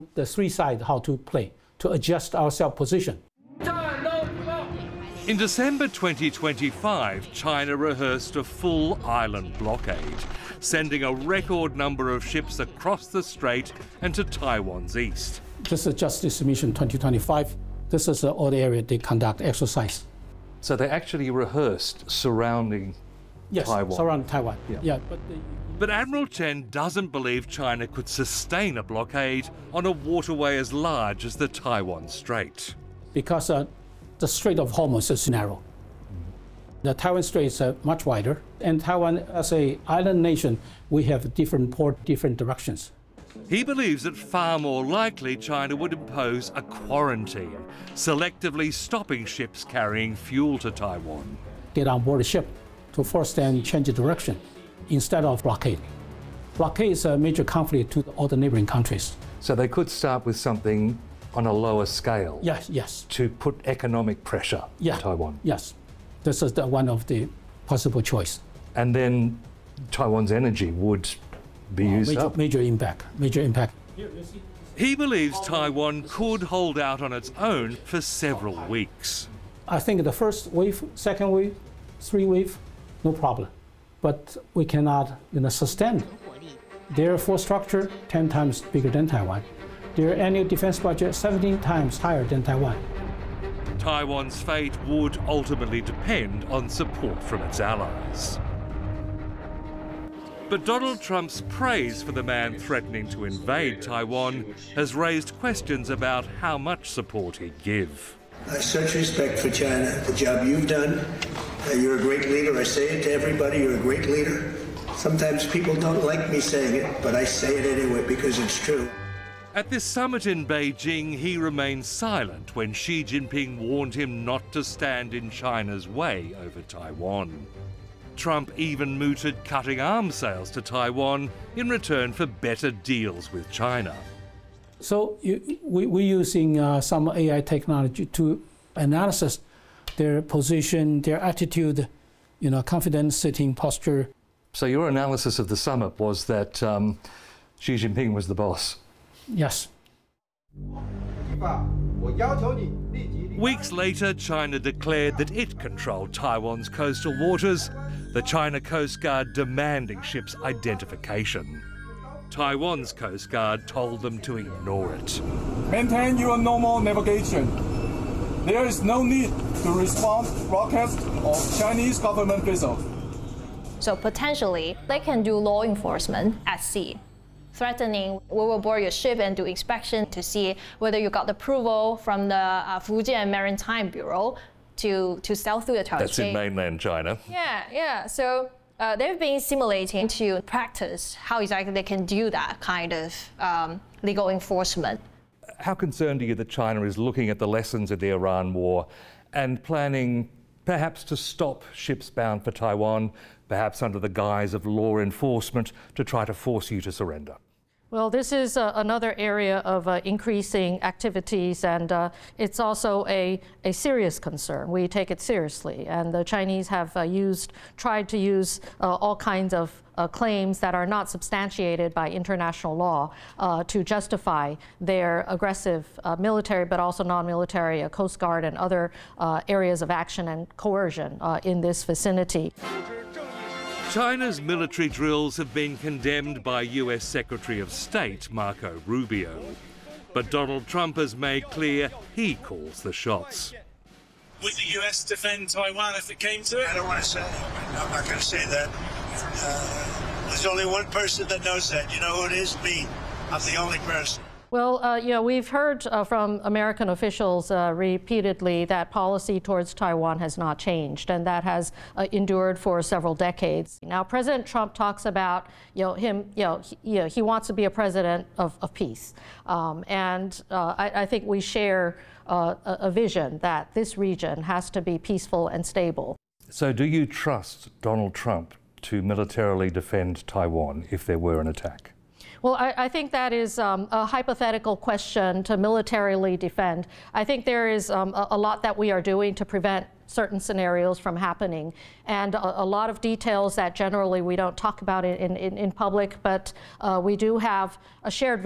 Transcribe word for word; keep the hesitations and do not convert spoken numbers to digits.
the three sides how to play, to adjust ourselves position. In December twenty twenty-five, China rehearsed a full island blockade, sending a record number of ships across the strait and to Taiwan's east. This is Justice Mission twenty twenty-five. This is all the area they conduct exercise. So they actually rehearsed surrounding yes, Taiwan? surrounding Taiwan, yeah. yeah but, the... but Admiral Chen doesn't believe China could sustain a blockade on a waterway as large as the Taiwan Strait. Because uh, the Strait of Hormuz is narrow. The Taiwan Strait is uh, much wider, and Taiwan, as an island nation, we have different port, different directions. He believes that far more likely China would impose a quarantine, selectively stopping ships carrying fuel to Taiwan. Get on board a ship to force them to change the direction instead of blockade. Blockade is a major conflict to all the neighboring countries. So they could start with something on a lower scale. Yes, yes. To put economic pressure yeah, on Taiwan. Yes, this is the, one of the possible choice. And then Taiwan's energy would be well, used major, up. Major impact, major impact. He believes Taiwan could hold out on its own for several weeks. I think the first wave, second wave, three wave, no problem. But we cannot you know, sustain. Their force structure, ten times bigger than Taiwan. Their annual defense budget, seventeen times higher than Taiwan. Taiwan's fate would ultimately depend on support from its allies. But Donald Trump's praise for the man threatening to invade Taiwan has raised questions about how much support he'd give. I have such respect for China, the job you've done. Uh, you're a great leader. I say it to everybody, you're a great leader. Sometimes people don't like me saying it, but I say it anyway because it's true. At this summit in Beijing, he remained silent when Xi Jinping warned him not to stand in China's way over Taiwan. Trump even mooted cutting arms sales to Taiwan in return for better deals with China. So you, we, we're using uh, some A I technology to analyze their position, their attitude, you know, confidence, sitting posture. So your analysis of the summit was that um, Xi Jinping was the boss? Yes. Weeks later, China declared that it controlled Taiwan's coastal waters, the China Coast Guard demanding ships' identification. Taiwan's Coast Guard told them to ignore it. Maintain your normal navigation. There is no need to respond to broadcasts of Chinese government vessels. So potentially, they can do law enforcement at sea, threatening, we will board your ship and do inspection to see whether you got approval from the uh, Fujian Maritime Bureau to, to sail through the Taiwan Strait. That's in mainland China. Yeah, yeah. So uh, they've been simulating to practice how exactly they can do that kind of um, legal enforcement. How concerned are you that China is looking at the lessons of the Iran war and planning perhaps to stop ships bound for Taiwan, perhaps under the guise of law enforcement, to try to force you to surrender? Well, this is uh, another area of uh, increasing activities, and uh, it's also a, a serious concern. We take it seriously, and the Chinese have uh, used, tried to use uh, all kinds of uh, claims that are not substantiated by international law uh, to justify their aggressive uh, military, but also non-military uh, Coast Guard and other uh, areas of action and coercion uh, in this vicinity. China's military drills have been condemned by U S Secretary of State Marco Rubio. But Donald Trump has made clear he calls the shots. Would the U S defend Taiwan if it came to it? I don't want to say. I'm not going to say that. Uh, there's only one person that knows that. You know who it is? Me. I'm the only person. Well, uh, you know, we've heard uh, from American officials uh, repeatedly that policy towards Taiwan has not changed, and that has uh, endured for several decades. Now, President Trump talks about, you know, him, you know, he, you know, he wants to be a president of, of peace, um, and uh, I, I think we share uh, a, a vision that this region has to be peaceful and stable. So, do you trust Donald Trump to militarily defend Taiwan if there were an attack? Well, I, I think that is um, a hypothetical question to militarily defend. I think there is um, a, a lot that we are doing to prevent certain scenarios from happening, and a, a lot of details that generally we don't talk about in, in, in public, but uh, we do have a shared vision.